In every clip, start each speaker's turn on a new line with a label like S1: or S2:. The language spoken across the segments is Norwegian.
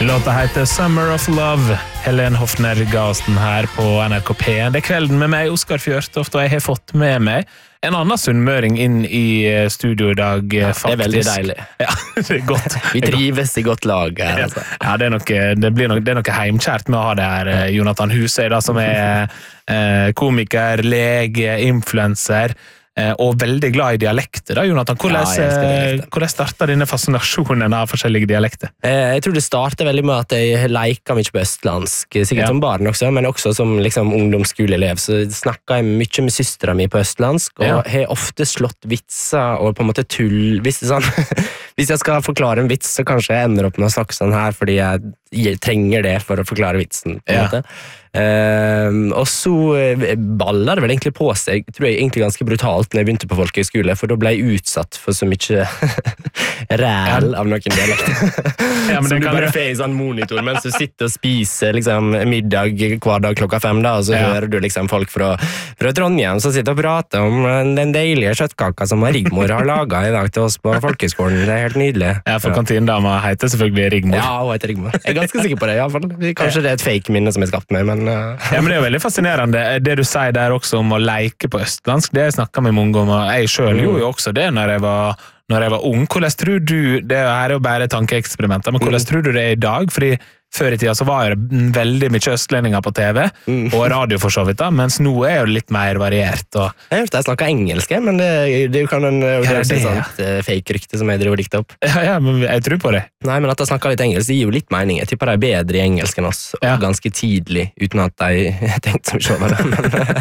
S1: Låta heter Summer of Love. Helen Hofner Gasten her på NRK P1. Det kvelden med meg, Oskar Fjørtoft, og jeg har fått med meg en annen sunnmøring inn i studio I dag, faktisk.
S2: Det veldig deilig.
S1: Ja, det godt.
S2: Vi trives I godt lag her, altså.
S1: Ja, det er noe heimkjært med å ha det her, Jonathan Husøy, da, som komiker, lege, influencer, og veldig glad I dialekter da, Jonathan. Hvordan startet denne fascinasjonen av forskjellige dialekter?
S2: Jeg tror det startet veldig med at jeg leker mye på østlandsk, sikkert som barn også, men også som liksom, ungdomsskoleelev, så snakket jeg mye med søstera mi på østlandsk, og har ofte slått vitser og på en måte tull. Hvis jeg skal forklare en vits, så kanskje jeg ender opp med å snakke sånn her, fordi jeg trenger det for å forklare vitsen, på en måte. Og så ballet det vel egentlig på seg, tror jeg egentlig ganske brutalt når jeg begynte på folkehøyskole, for da ble jeg utsatt for så mye ræl av noen dialekter. Som du bare får I sånn monitor mens du sitter og spiser liksom, middag hver dag klokka 5 da, og så hører du liksom folk fra Trondheim som sitter og prater om den deilige kjøttkaka som Rigmor har laget I dag til oss på folkehøyskolen. Det helt nydelig.
S1: Ja, for kantindama heter selvfølgelig Rigmor.
S2: Ja, hun heter Rigmor. Jeg ganske sikker på det I alle fall. Kanskje det et fake minne som jeg skapt meg, men...
S1: Ja, men det jo veldig fascinerende. Det du sier der også om å leke på østlandsk, det jeg snakket med mange om, og jeg selv gjorde jo også det når jeg var ung. Hvordan tror du, det her jo bare tankeeksperimenter, men hvordan tror du det I dag? Fordi før I tida så var det veldig mye østlendinger på TV, og radio for så vidt da, mens nå jo litt mer variert. Og...
S2: Jeg hørte jeg snakket engelsk, men det kan en sånt fake-rykte som jeg driver og dikter opp.
S1: Ja, men jeg tror på det.
S2: Nei, men at jeg snakker litt engelsk, det gir jo litt mening. Jeg tipper de bedre I engelsk enn oss, og ganske tidlig, uten at de tenkte så mye over det.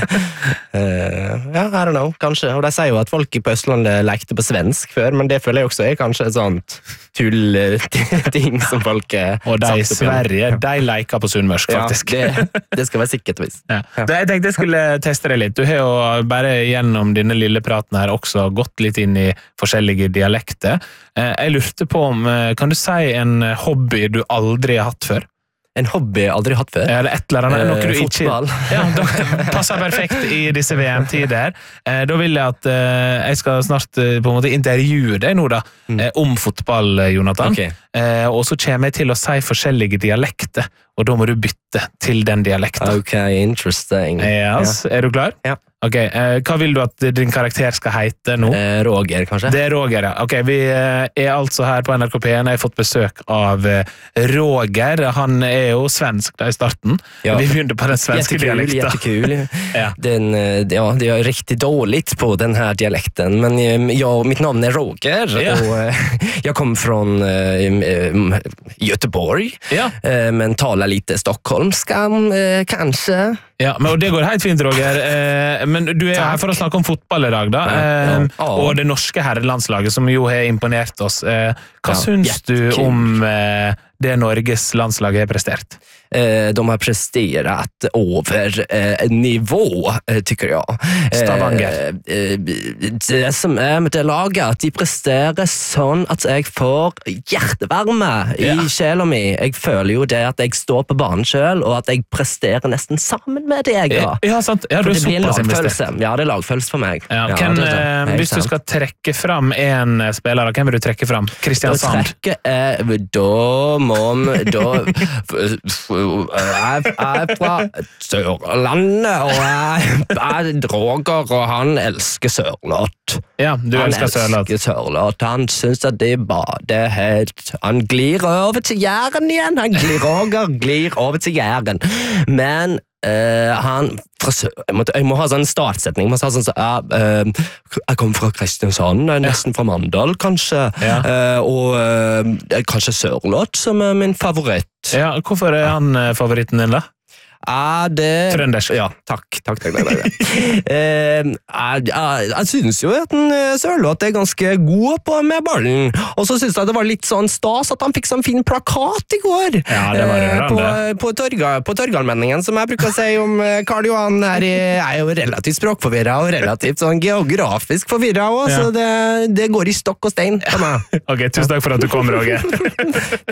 S2: Men, I don't know, kanskje. Og de sier jo at folk på Østlandet lekte på svensk før, men det føler jeg også kanskje et sånt tull-ting som folk
S1: og de Sverige, de leker på sunnmørsk, faktisk.
S2: Ja, det skal være sikkert vis.
S1: Ja. Jeg tenkte jeg skulle teste det litt. Du har jo bare gjennom denne lille praten her også gått litt inn I forskjellige dialekter. Jeg lurte på om, kan du si en hobby du aldri har hatt før?
S2: En hobby jeg aldri hatt før.
S1: Ja, det et eller annet, noe du
S2: fotball.
S1: Ikke... Ja, det passer perfekt I disse VM-tider. Da vil jeg at jeg skal snart på en måte intervjue deg nå da, om fotball, Jonathan.
S2: Okay.
S1: Og så kommer jeg til å si forskjellige dialekter, og da må du bytte til den dialekten.
S2: Ok, interesting.
S1: Yes. Ja. Du klar?
S2: Ja.
S1: Ok, hva vil du at din karakter skal heite nå?
S2: Roger, kanskje? Det
S1: Roger, ja. Ok, vi altså her på NRK P1. Jeg har fått besøk av Roger. Han jo svensk da I starten. Ja. Vi begynte på den svenske dialekten.
S2: Jättekul. Ja. Det riktigt dåligt på den här dialekten. Men mitt namn Roger. Och jag kommer från Göteborg. Ja. Men talar lite stockholmska, kanske. Ja, men det går helt fint, Roger. Men du her for å snakke om fotball I dag, da. Og det norske herrelandslaget, som jo har imponert oss. Hva syns du om det Norges landslag har prestert? De har presterat över nivå, tycker jag.
S1: Stavanger.
S2: Det som med det laget, at de presterer sånn at jeg får hjertevarme I sjela mi. Jeg føler jo det at jeg står på banen selv, og at jeg presterer nesten sammen med deg.
S1: Ja, sant. Ja, du såpass investert.
S2: Ja, det lagfølelse for meg.
S1: Ja, hvis du skal trekke fram en spiller, hvem vil du trekke fram? Kristiansand. Jeg fra Sørlandet, og jeg Roger, og han elsker Sørloth. Ja, du elsker Sørloth.
S2: Han elsker Sørloth. Han synes at det bare helt... Han glir over til Jæren igjen. Roger glir over til Jæren. Men han jeg må ha sånn startsetning. Man sa sånn jeg kommer fra Kristiansand, nesten fra Mandal, kanskje. Og kanskje Sørloth som min favoritt.
S1: Ja, hvorfor han favoritten din da? Trøndersk.
S2: Ja, takk. Jeg synes jo at Sørloth ganske god på med ballen, og så synes jeg det var litt sånn stas at han fikk sånn fin plakat I går.
S1: Ja, det var rørende.
S2: På Torgallmenningen, som jeg bruker å si om Karl Johan her jo relativt språkforvirret og relativt sånn geografisk forvirret også, så det går I stokk og stein på meg.
S1: Ok, tusen takk for at du kom, Roger.